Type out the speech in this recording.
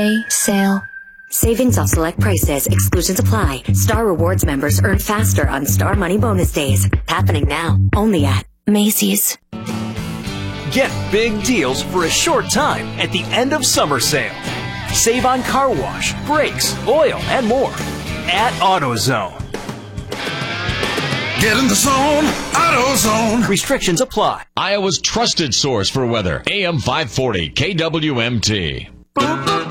Sale. Savings off select prices. Exclusions apply. Star Rewards members earn faster on Star Money Bonus Days. Happening now. Only at Macy's. Get big deals for a short time at the end of summer sale. Save on car wash, brakes, oil, and more at AutoZone. Get in the zone, AutoZone. Restrictions apply. Iowa's trusted source for weather. AM 540 KWMT.